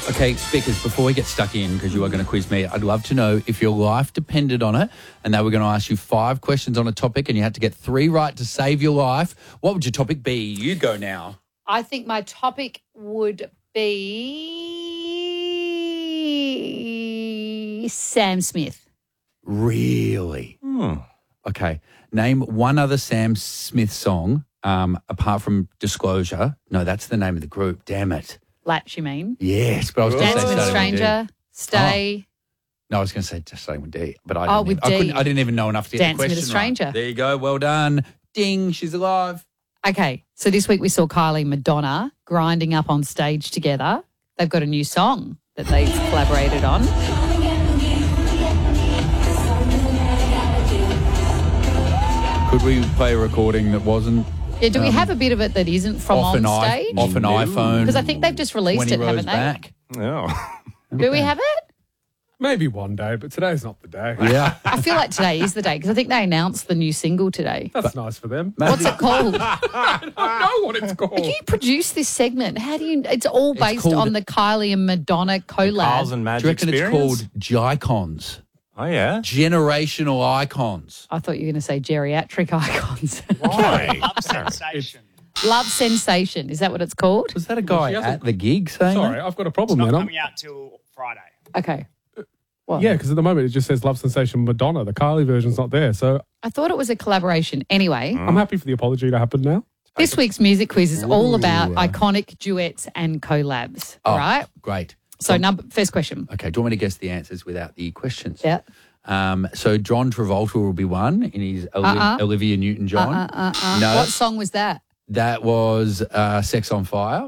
Okay, speakers, before we get stuck in, because you are going to quiz me, I'd love to know if your life depended on it and they were going to ask you 5 questions on a topic and you had to get 3 right to save your life. What would your topic be? You go now. I think my topic would be Sam Smith. Really? Okay. Name one other Sam Smith song apart from Disclosure. No, that's the name of the group. Damn it. Latch, you mean? Yes, but I was going to Dance say with a Starting with D. Stranger, Stay. No, I was going to say just Starting with D, but I didn't, with even, D. I didn't even know enough to get Dancing the with a question Stranger. right. There you go. Well done. Ding, she's alive. Okay, so this week we saw Kylie and Madonna grinding up on stage together. They've got a new song that they've collaborated on. Could we play a recording that wasn't Yeah, do we have a bit of it that isn't from off on an stage? off an iPhone? Because I think they've just released 20 it, rows haven't they? back. Oh. Do we have it? Maybe one day, but today's not the day. Yeah. I feel like today is the day because I think they announced the new single today. That's nice for them. What's it called? I don't know what it's called. You produced this segment. How do you? It's all based called- on the Kylie and Madonna Carl's collab. and Do Magic you reckon Experience? it's called Gicons? Oh, yeah? Generational icons. I thought you were going to say geriatric icons. Why? Love sensation. Love Sensation. Is that what it's called? Was that a guy she hasn't- at the gig saying Sorry, that? I've got a problem Not then. coming out till Friday. Okay. What? Yeah, because at the moment it just says Love Sensation Madonna. The Kylie version's not there. So I thought it was a collaboration. Anyway, I'm happy for the apology to happen now. this week's music quiz is all about iconic duets and collabs. All right. Great. So, first question. Okay, do you want me to guess the answers without the questions? Yeah. So John Travolta will be one in his Olivia Newton-John. No, What song was that? that was Sex on Fire.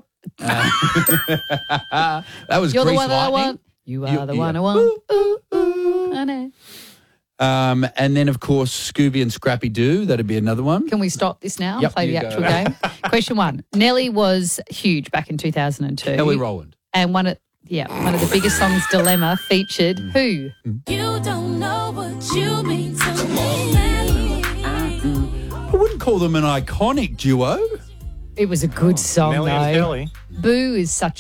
That was You're the Grease one that I Lightning. want. You are the one I want. Ooh, ooh, I know. And then, of course, Scooby and Scrappy Doo. That'd be another one. Can we stop this now and Yep, play the you actual go. game? Question 1. Nelly was huge back in 2002. Ellie Rowland. And one of the biggest songs, Dilemma, featured who? You don't know what you mean to me. I wouldn't call them an iconic duo. It was a good song, Nelly and though. Kelly. Boo is such